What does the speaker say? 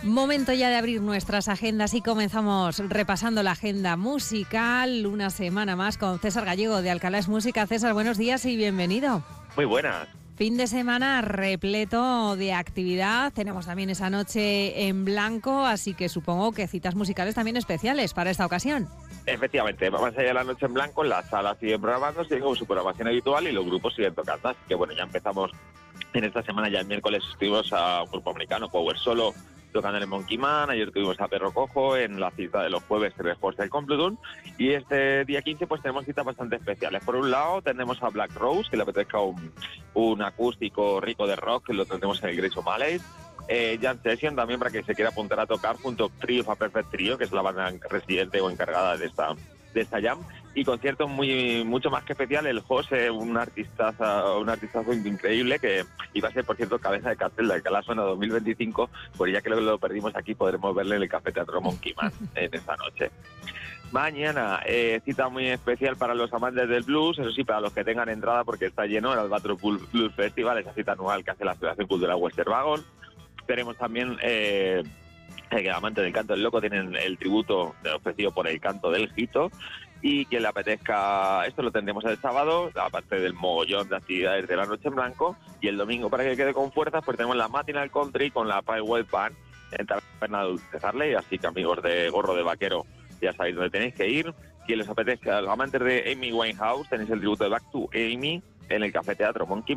Momento ya de abrir nuestras agendas y comenzamos repasando la agenda musical una semana más con César Gallego de Alcalá es Música. César, buenos días y bienvenido. Muy buenas. Fin de semana repleto de actividad. Tenemos también esa noche en blanco, así que supongo que citas musicales también especiales para esta ocasión. Efectivamente, vamos a ir a la noche en blanco, las salas siguen programando, siguen con su programación habitual y los grupos siguen tocando. Así que bueno, ya empezamos en esta semana, ya el miércoles estuvimos a un grupo americano, Power Solo, tocando en el Monkey Man. Ayer tuvimos a Perro Cojo, en la cita de los jueves tenemos el Complutum, y este día 15 pues tenemos citas bastante especiales. Por un lado tenemos a Black Rose, que le apetezca un acústico rico de rock, que lo tendremos en el Grace O'Malley. Jam Session también para que se quiera apuntar a tocar junto a Trio a Perfect Trio, que es la banda residente o encargada de esta jam. Y concierto mucho más que especial, el José, un artistazo increíble que iba a ser, por cierto, cabeza de cartel de Alcalá Suena 2025, pues ya que lo perdimos aquí, podremos verle en el Café Teatro Monkey Man en esta noche. Mañana, cita muy especial para los amantes del blues, eso sí, para los que tengan entrada, porque está lleno el Albatros Blues Festival, esa cita anual que hace la Asociación Cultural Western Wagon. Tenemos también que amantes del canto del loco tienen el tributo ofrecido por el canto del Jito, y quien le apetezca, esto lo tendremos el sábado, aparte del mogollón de actividades de la noche en blanco, y el domingo, para que quede con fuerzas, pues tenemos la Matinal Country con la Pie White Band en Taberna Dulce Harley, así que amigos de Gorro de Vaquero, ya sabéis dónde tenéis que ir. Quien les apetezca, los amantes de Amy Winehouse, tenéis el tributo de Back to Amy en el Café Teatro Monkey